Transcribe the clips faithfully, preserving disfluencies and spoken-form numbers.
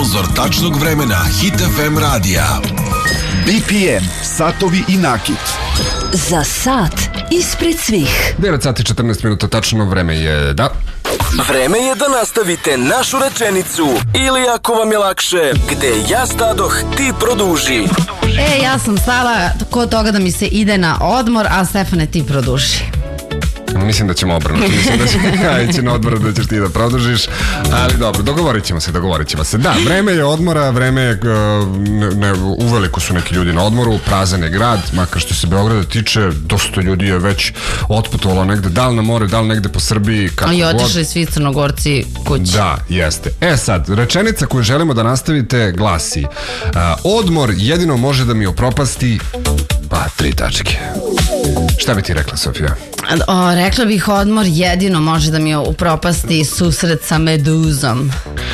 Sponzor tačnog vremena Hit F M radija. B P M, satovi i nakit. Za sat ispred svih. devet sati četrnaest minuta, tačno vreme je da... Vreme je da nastavite našu rečenicu ili ako vam je lakše, gde ja stadoh, ti produži. E, ja sam stala kod toga da mi se ide na odmor, a Stefane ti produži. Mislim da ćemo obrnuti. Mislim da će ja ići na odmor, da ćeš ti da produžiš. Ali dobro, dogovorit ćemo se, dogovorit ćemo se. Da, vreme je odmora, vreme je... Ne, ne, uveliko su neki ljudi na odmoru, prazan je grad, makar što se Beograda tiče, dosta ljudi je već otputovalo negde, da li na more, da li negde po Srbiji, kako god. I otišli svi Crnogorci kući. Da, jeste. E sad, rečenica koju želimo da nastavite glasi: a, odmor jedino može da mi upropasti... Pa, tri tačke. Šta bi ti rekla, Sofija? O, rekla bih odmor jedino može da mi upropasti susret sa meduzom.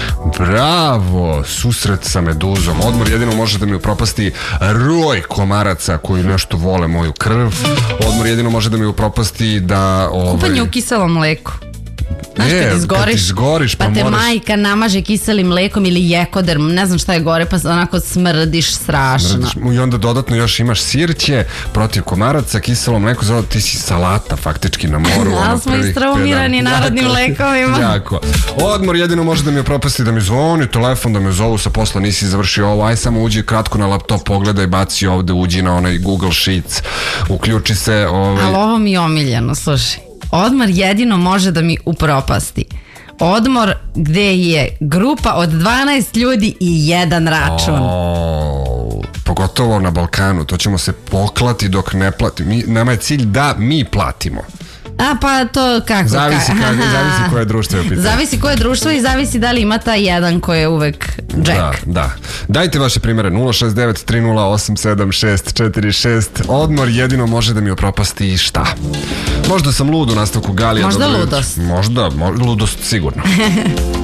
Bravo, susret sa meduzom. Odmor jedino može da mi upropasti roj komaraca koji nešto vole moju krv. Odmor jedino može da mi upropasti da... Ovaj... Kupanje u kiselom mleku. Znaš, je, kad izgoriš, kad izgoriš pa, pa te moraš... majka namaže kiselim mlekom ili jekoderm, ne znam šta je gore, pa onako smrdiš strašno. Smrdiš. I onda dodatno još imaš sirće protiv komaraca, kiselo mleko, zato ti si salata faktički na moru. Ali smo istraumirani narodnim lekovima. Jako. Odmor jedino može da mi opropasti da mi zvoni telefon, da me zovu sa posla, nisi završio ovo, aj samo uđi kratko na laptop, pogledaj, baci ovde, uđi na onaj Google Sheets, uključi se. Ovaj... Ali ovo mi je omiljeno, slušaj. Odmor jedino može da mi upropasti. Odmor gde je grupa od dvanaest ljudi i jedan račun. O, pogotovo na Balkanu, to ćemo se poklati dok ne platimo. Mi, nama je cilj da mi platimo. A pa to kako? Zavisi, ka... kako, zavisi koje društvo je u pitanju. Zavisi koje društvo i zavisi da li ima taj jedan koji je uvek Jack. Da, da. Dajte vaše primere nula šest devet tri nula osam sedam šest četiri šest. Odmor jedino može da mi upropasti šta? Možda sam lud u nastavku Galija. Možda dobro... ludost. Možda, možda ludost sigurno.